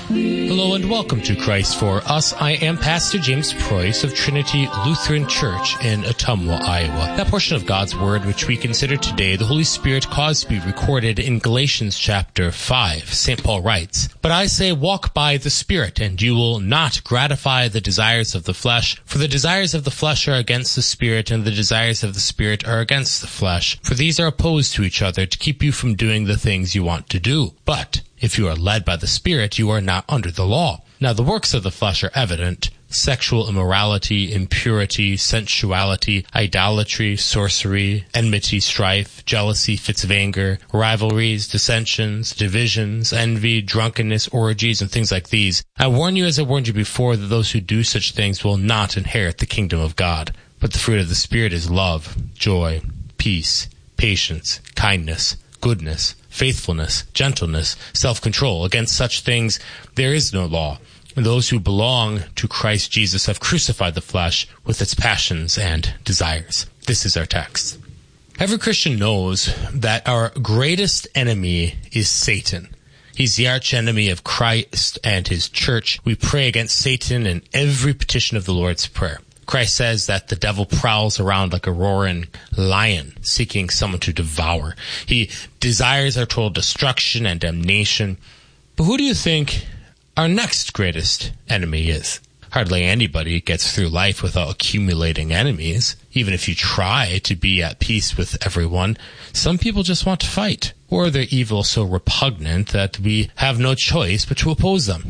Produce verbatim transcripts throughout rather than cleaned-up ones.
Hello and welcome to Christ for Us. I am Pastor James Preuss of Trinity Lutheran Church in Ottumwa, Iowa. That portion of God's Word which we consider today, the Holy Spirit caused to be recorded in Galatians chapter five. Saint Paul writes, "But I say, walk by the Spirit, and you will not gratify the desires of the flesh. For the desires of the flesh are against the Spirit, and the desires of the Spirit are against the flesh. For these are opposed to each other to keep you from doing the things you want to do. But if you are led by the Spirit, you are not under the law. Now the works of the flesh are evident: sexual immorality, impurity, sensuality, idolatry, sorcery, enmity, strife, jealousy, fits of anger, rivalries, dissensions, divisions, envy, drunkenness, orgies, and things like these. I warn you, as I warned you before, that those who do such things will not inherit the kingdom of God. But the fruit of the Spirit is love, joy, peace, patience, kindness, goodness, faithfulness, gentleness, self-control. Against such things there is no law. And those who belong to Christ Jesus have crucified the flesh with its passions and desires." This is our text. Every Christian knows that our greatest enemy is Satan. He's the archenemy of Christ and his church. We pray against Satan in every petition of the Lord's Prayer. Christ says that the devil prowls around like a roaring lion, seeking someone to devour. He desires our total destruction and damnation. But who do you think our next greatest enemy is? Hardly anybody gets through life without accumulating enemies. Even if you try to be at peace with everyone, some people just want to fight, or their evil so repugnant that we have no choice but to oppose them.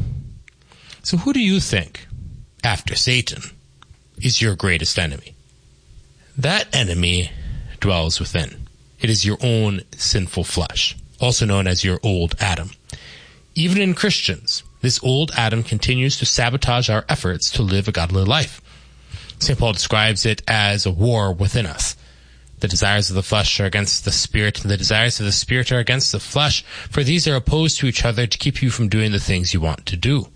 So who do you think, after Satan, is your greatest enemy? That enemy dwells within. It is your own sinful flesh, also known as your old Adam. Even in Christians, this old Adam continues to sabotage our efforts to live a godly life. Saint Paul describes it as a war within us. The desires of the flesh are against the Spirit, and the desires of the Spirit are against the flesh, for these are opposed to each other to keep you from doing the things you want to do.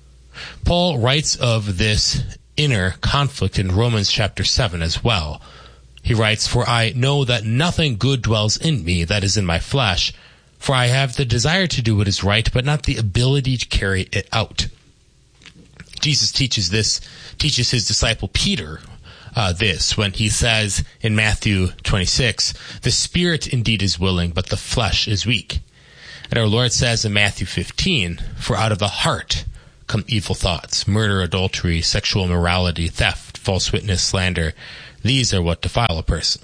Paul writes of this inner conflict in Romans chapter seven as well. He writes, "For I know that nothing good dwells in me, that is in my flesh, for I have the desire to do what is right, but not the ability to carry it out." Jesus teaches this, teaches his disciple Peter uh, this when he says in Matthew twenty-six, "The spirit indeed is willing, but the flesh is weak." And our Lord says in Matthew fifteen, "For out of the heart come evil thoughts, murder, adultery, sexual immorality, theft, false witness, slander. These are what defile a person."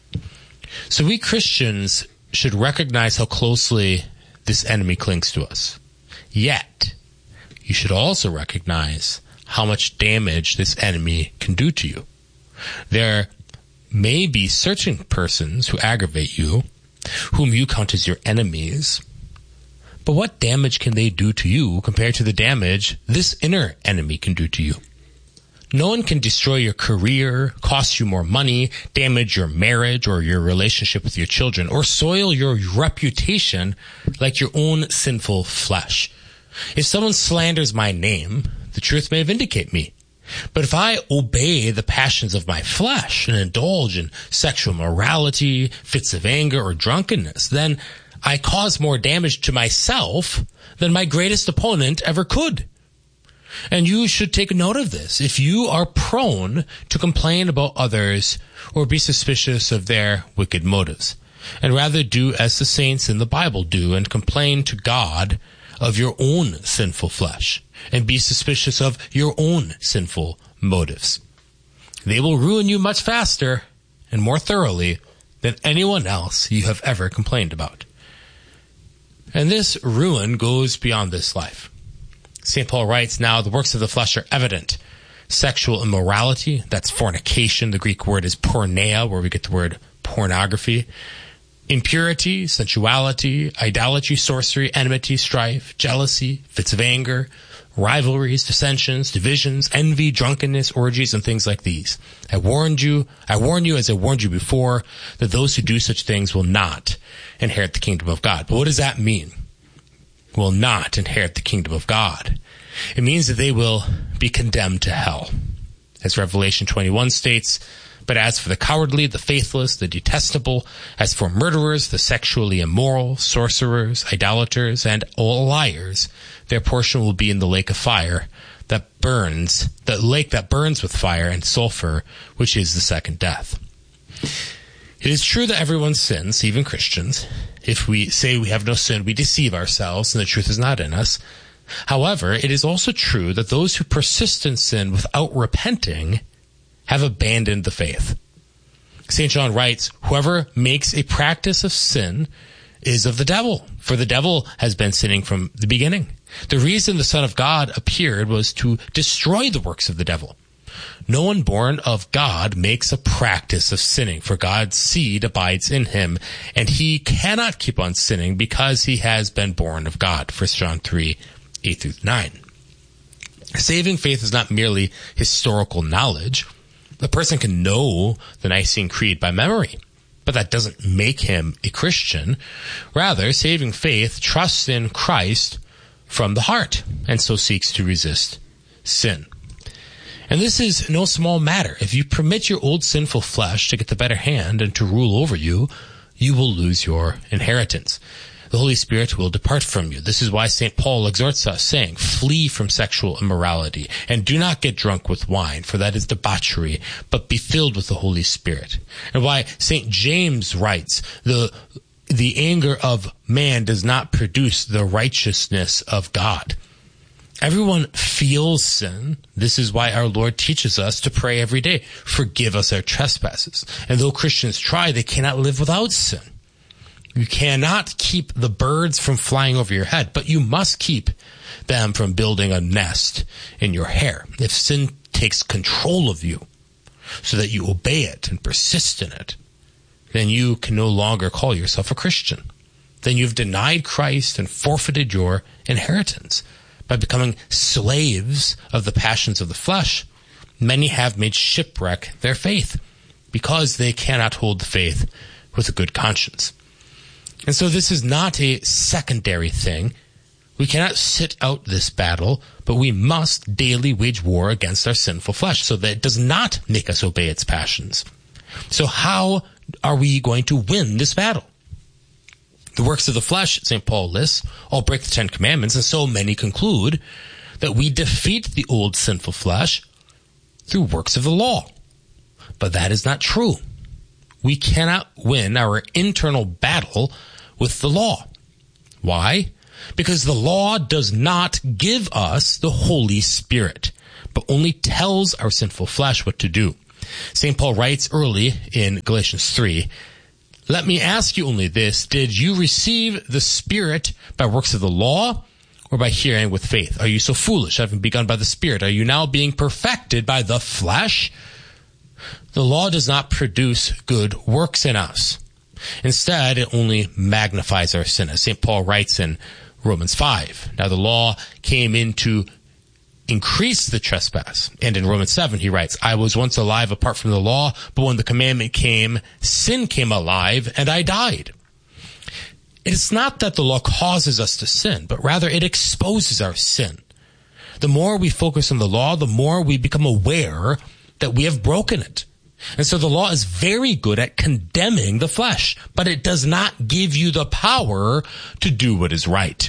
So we Christians should recognize how closely this enemy clings to us. Yet, you should also recognize how much damage this enemy can do to you. There may be certain persons who aggravate you, whom you count as your enemies, but what damage can they do to you compared to the damage this inner enemy can do to you? No one can destroy your career, cost you more money, damage your marriage or your relationship with your children, or soil your reputation like your own sinful flesh. If someone slanders my name, the truth may vindicate me. But if I obey the passions of my flesh and indulge in sexual morality, fits of anger, or drunkenness, then I cause more damage to myself than my greatest opponent ever could. And you should take note of this. If you are prone to complain about others or be suspicious of their wicked motives, and rather do as the saints in the Bible do and complain to God of your own sinful flesh and be suspicious of your own sinful motives, they will ruin you much faster and more thoroughly than anyone else you have ever complained about. And this ruin goes beyond this life. Saint Paul writes, "Now the works of the flesh are evident: sexual immorality," that's fornication. The Greek word is porneia, where we get the word pornography. Impurity, sensuality, idolatry, sorcery, enmity, strife, jealousy, fits of anger, rivalries, dissensions, divisions, envy, drunkenness, orgies, and things like these. I warned you, I warn you as I warned you before, that those who do such things will not inherit the kingdom of God. But what does that mean? Will not inherit the kingdom of God. It means that they will be condemned to hell. As Revelation twenty-one states, But as for the cowardly, the faithless, the detestable, as for murderers, the sexually immoral, sorcerers, idolaters, and all liars, their portion will be in the lake of fire that burns, the lake that burns with fire and sulfur, which is the second death. It is true that everyone sins, even Christians. If we say we have no sin, we deceive ourselves, and the truth is not in us. However, it is also true that those who persist in sin without repenting have abandoned the faith. Saint John writes, "Whoever makes a practice of sin is of the devil, for the devil has been sinning from the beginning." The reason the Son of God appeared was to destroy the works of the devil. No one born of God makes a practice of sinning, for God's seed abides in him, and he cannot keep on sinning because he has been born of God. First John three, eight through nine. Saving faith is not merely historical knowledge. A person can know the Nicene Creed by memory, but that doesn't make him a Christian. Rather, saving faith trusts in Christ from the heart, and so seeks to resist sin. And this is no small matter. If you permit your old sinful flesh to get the better hand and to rule over you, you will lose your inheritance. The Holy Spirit will depart from you. This is why Saint Paul exhorts us, saying, "Flee from sexual immorality, and do not get drunk with wine, for that is debauchery, but be filled with the Holy Spirit." And why Saint James writes, the the anger of man does not produce the righteousness of God. Everyone feels sin. This is why our Lord teaches us to pray every day, "Forgive us our trespasses." And though Christians try, they cannot live without sin. You cannot keep the birds from flying over your head, but you must keep them from building a nest in your hair. If sin takes control of you so that you obey it and persist in it, then you can no longer call yourself a Christian. Then you've denied Christ and forfeited your inheritance. By becoming slaves of the passions of the flesh, many have made shipwreck their faith because they cannot hold the faith with a good conscience. And so this is not a secondary thing. We cannot sit out this battle, but we must daily wage war against our sinful flesh so that it does not make us obey its passions. So how are we going to win this battle? The works of the flesh, Saint Paul lists, all break the Ten Commandments, and so many conclude that we defeat the old sinful flesh through works of the law. But that is not true. We cannot win our internal battle with the law. Why? Because the law does not give us the Holy Spirit, but only tells our sinful flesh what to do. Saint Paul writes early in Galatians three, "Let me ask you only this, did you receive the Spirit by works of the law or by hearing with faith? Are you so foolish, having begun by the Spirit? Are you now being perfected by the flesh? The law does not produce good works in us. Instead, it only magnifies our sin," as Saint Paul writes in Romans five. Now the law came in to increase the trespass. And in Romans seven, he writes, "I was once alive apart from the law, but when the commandment came, sin came alive and I died." It's not that the law causes us to sin, but rather it exposes our sin. The more we focus on the law, the more we become aware that we have broken it. And so the law is very good at condemning the flesh, but it does not give you the power to do what is right.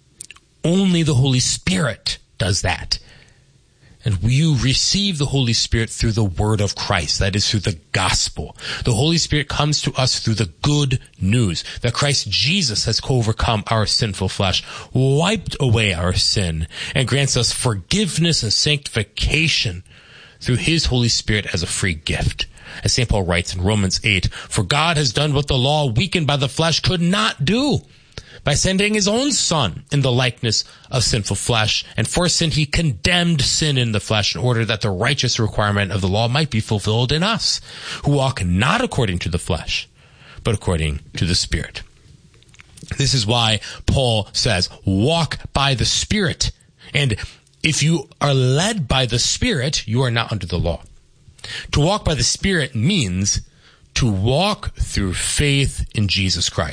Only the Holy Spirit does that. And you receive the Holy Spirit through the word of Christ. That is through the gospel. The Holy Spirit comes to us through the good news that Christ Jesus has overcome our sinful flesh, wiped away our sin, and grants us forgiveness and sanctification through his Holy Spirit as a free gift. As Saint Paul writes in Romans eight, "For God has done what the law, weakened by the flesh, could not do, by sending his own Son in the likeness of sinful flesh. And for sin, he condemned sin in the flesh in order that the righteous requirement of the law might be fulfilled in us, who walk not according to the flesh, but according to the Spirit." This is why Paul says, walk by the Spirit. And if you are led by the Spirit, you are not under the law. To walk by the Spirit means to walk through faith in Jesus Christ.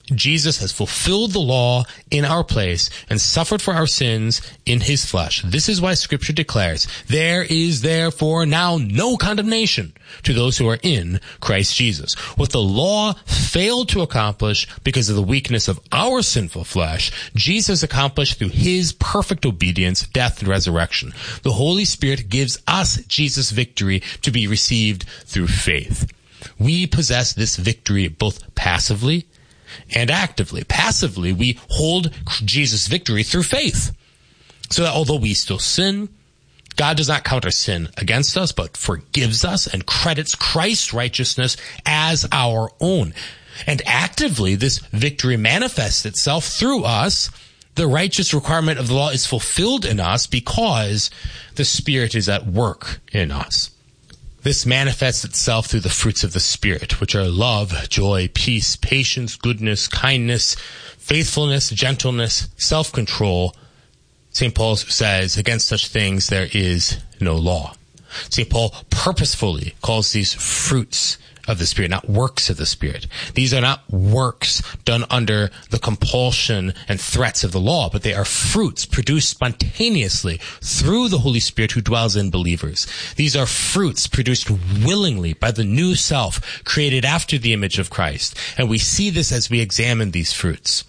Jesus has fulfilled the law in our place and suffered for our sins in his flesh. This is why Scripture declares, there is therefore now no condemnation to those who are in Christ Jesus. What the law failed to accomplish because of the weakness of our sinful flesh, Jesus accomplished through his perfect obedience, death, and resurrection. The Holy Spirit gives us Jesus' victory to be received through faith. We possess this victory both passively and actively. Passively, we hold Jesus' victory through faith. So that although we still sin, God does not count our sin against us, but forgives us and credits Christ's righteousness as our own. And actively, this victory manifests itself through us. The righteous requirement of the law is fulfilled in us because the Spirit is at work in us. This manifests itself through the fruits of the Spirit, which are love, joy, peace, patience, goodness, kindness, faithfulness, gentleness, self-control. Saint Paul says, against such things there is no law. Saint Paul purposefully calls these fruits of the Spirit, not works of the Spirit. These are not works done under the compulsion and threats of the law, but they are fruits produced spontaneously through the Holy Spirit who dwells in believers. These are fruits produced willingly by the new self created after the image of Christ. And we see this as we examine these fruits.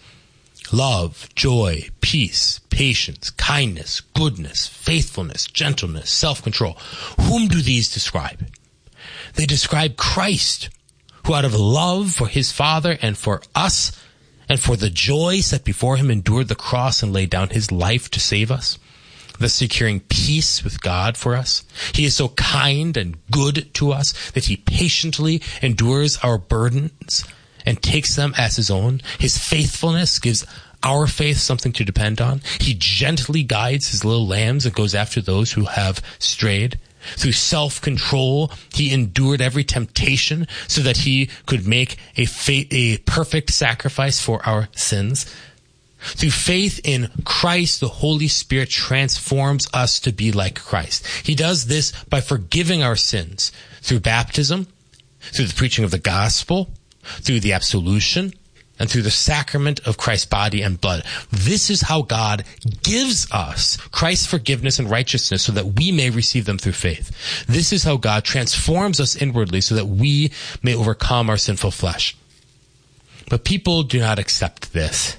Love, joy, peace, patience, kindness, goodness, faithfulness, gentleness, self-control. Whom do these describe? They describe Christ, who out of love for his Father and for us and for the joy set before him endured the cross and laid down his life to save us, thus securing peace with God for us. He is so kind and good to us that he patiently endures our burdens and takes them as his own. His faithfulness gives our faith something to depend on. He gently guides his little lambs and goes after those who have strayed. Through self-control, he endured every temptation so that he could make a, fa- a perfect sacrifice for our sins. Through faith in Christ, the Holy Spirit transforms us to be like Christ. He does this by forgiving our sins through baptism, through the preaching of the gospel, through the absolution, and through the sacrament of Christ's body and blood. This is how God gives us Christ's forgiveness and righteousness so that we may receive them through faith. This is how God transforms us inwardly so that we may overcome our sinful flesh. But people do not accept this.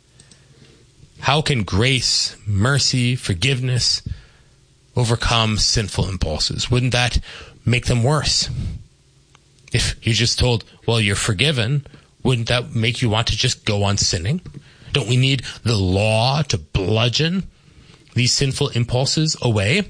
How can grace, mercy, forgiveness overcome sinful impulses? Wouldn't that make them worse? If you just told, well, you're forgiven, wouldn't that make you want to just go on sinning? Don't we need the law to bludgeon these sinful impulses away?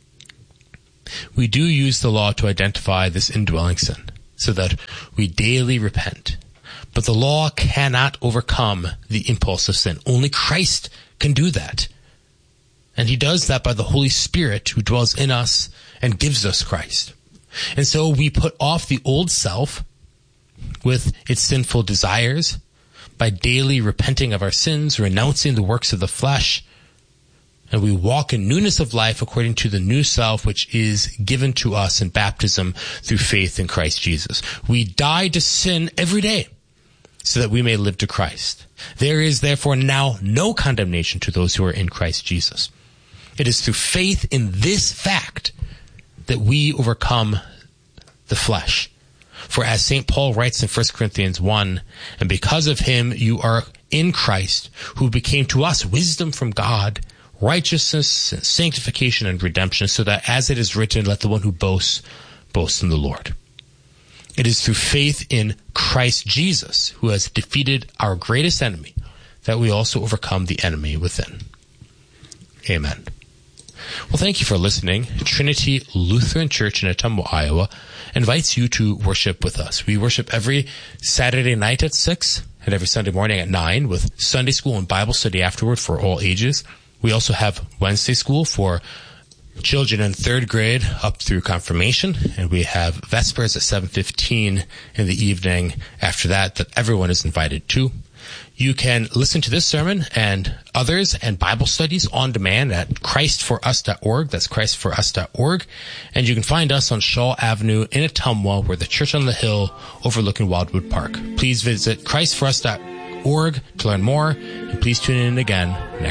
We do use the law to identify this indwelling sin so that we daily repent. But the law cannot overcome the impulse of sin. Only Christ can do that. And he does that by the Holy Spirit who dwells in us and gives us Christ. And so we put off the old self with its sinful desires by daily repenting of our sins, renouncing the works of the flesh, and we walk in newness of life according to the new self which is given to us in baptism through faith in Christ Jesus. We die to sin every day so that we may live to Christ. There is therefore now no condemnation to those who are in Christ Jesus. It is through faith in this fact that we overcome the flesh. For as Saint Paul writes in First Corinthians one, and because of him you are in Christ, who became to us wisdom from God, righteousness and sanctification and redemption, so that as it is written, let the one who boasts, boast in the Lord. It is through faith in Christ Jesus, who has defeated our greatest enemy, that we also overcome the enemy within. Amen. Well, thank you for listening. Trinity Lutheran Church in Ottumwa, Iowa, invites you to worship with us. We worship every Saturday night at six and every Sunday morning at nine with Sunday school and Bible study afterward for all ages. We also have Wednesday school for children in third grade up through confirmation, and we have Vespers at seven fifteen in the evening after that that everyone is invited to. You can listen to this sermon and others and Bible studies on demand at christ for us dot org. That's christ for us dot org. And you can find us on Shaw Avenue in Ottumwa. We're the Church on the Hill overlooking Wildwood Park. Please visit christ for us dot org to learn more, and please tune in again next